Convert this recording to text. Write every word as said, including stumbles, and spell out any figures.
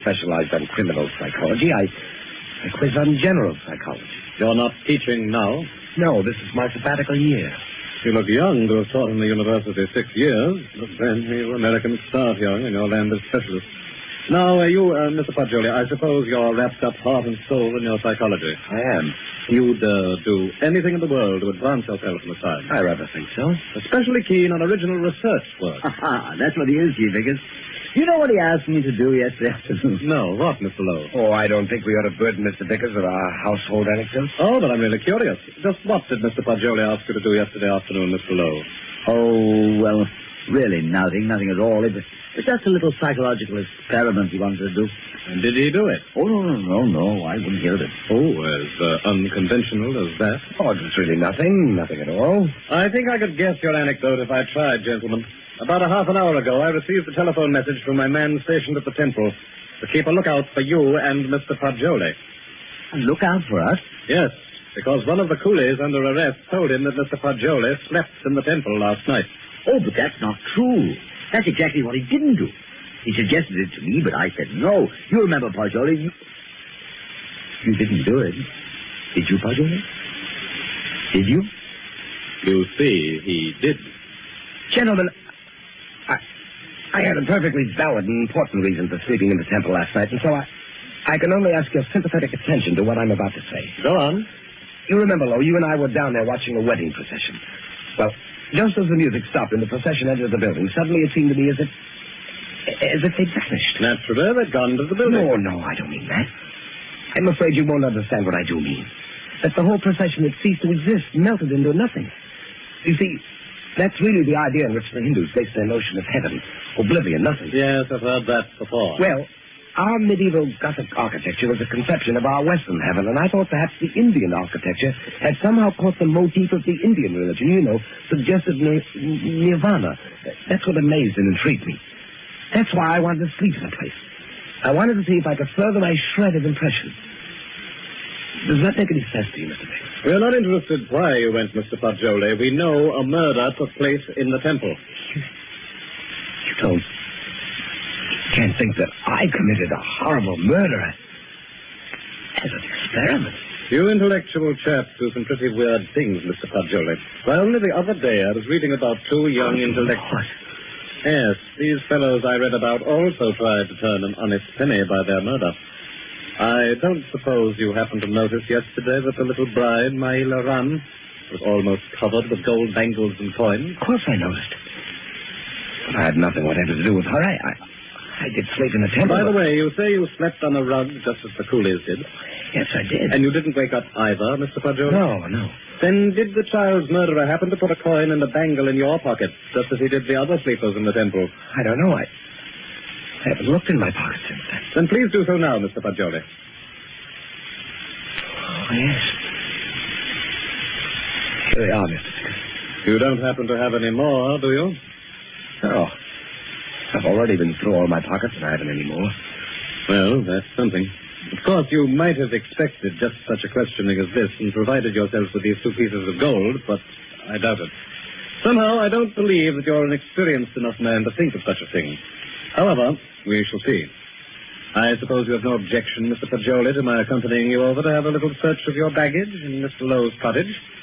specialized on criminal psychology. I, I quiz on general psychology. You're not teaching now? No, this is my sabbatical year. You look young to have taught in the university six years, but then you Americans start young and your land is specialist. Now, uh, you, uh, Mister Poggioli, I suppose you're wrapped up heart and soul in your psychology. I am. You'd uh, do anything in the world to advance yourself in the science. I rather think so. Especially keen on original research work. Ah, that's what he is, Chief Vickers. You know what he asked me to do yesterday afternoon? No, what, Mister Lowe? Oh, I don't think we ought to burden Mister Vickers with our household anecdotes. Oh, but I'm really curious. Just what did Mister Poggioli ask you to do yesterday afternoon, Mister Lowe? Oh, well, really nothing, nothing at all. It was it's just a little psychological experiment he wanted to do. And did he do it? Oh, no, no, no, no, I wouldn't hear of it. Oh, as uh, unconventional as that? Oh, it's really nothing, nothing at all. I think I could guess your anecdote if I tried, gentlemen. About a half an hour ago, I received a telephone message from my man stationed at the temple to keep a lookout for you and Mister Poggioli. A lookout for us? Yes, because one of the coolies under arrest told him that Mister Poggioli slept in the temple last night. Oh, but that's not true. That's exactly what he didn't do. He suggested it to me, but I said no. You remember, Poggioli, you... You didn't do it. Did you, Poggioli? Did you? You see, he did. Gentlemen, I, I had a perfectly valid and important reason for sleeping in the temple last night, and so I, I can only ask your sympathetic attention to what I'm about to say. Go on. You remember, Lo, you and I were down there watching a wedding procession. Well, just as the music stopped and the procession entered the building, suddenly it seemed to me as if... as if they'd vanished. Naturally, they'd gone to the building. No, no, I don't mean that. I'm afraid you won't understand what I do mean. That the whole procession had ceased to exist, melted into nothing. You see, that's really the idea in which the Hindus base their notion of heaven. Oblivion, nothing. Yes, I've heard that before. Well, our medieval Gothic architecture was a conception of our Western heaven, and I thought perhaps the Indian architecture had somehow caught the motif of the Indian religion, you know, suggested nir- nirvana. That's what amazed and intrigued me. That's why I wanted to sleep someplace. I wanted to see if I could further my shred of impression. Does that make any sense to you, Mister Vickers? We're not interested why you went, Mister Poggioli. We know a murder took place in the temple. You, you don't... You can't think that I committed a horrible murder as an experiment. You intellectual chaps do some pretty weird things, Mister Poggioli. Why, only the other day I was reading about two young intellectuals. Yes, these fellows I read about also tried to turn an honest penny by their murder. I don't suppose you happened to notice yesterday that the little bride, Maila Ram, was almost covered with gold bangles and coins? Of course I noticed. But I had nothing whatever to do with her. I, I, I did sleep in the temple. By the but... way, you say you slept on a rug just as the coolies did. Yes, I did. And you didn't wake up either, Mister Poggioli? No, no. Then did the child's murderer happen to put a coin and a bangle in your pocket, just as he did the other sleepers in the temple? I don't know. I, I haven't looked in my pocket since then. Then please do so now, Mister Poggioli. Oh, yes. Here they are, Mister Vickers. You don't happen to have any more, do you? No. I've already been through all my pockets and I haven't any more. Well, that's something. Of course, you might have expected just such a questioning as this and provided yourself with these two pieces of gold, but I doubt it. Somehow, I don't believe that you're an experienced enough man to think of such a thing. However, we shall see. I suppose you have no objection, Mister Poggioli, to my accompanying you over to have a little search of your baggage in Mister Lowe's cottage.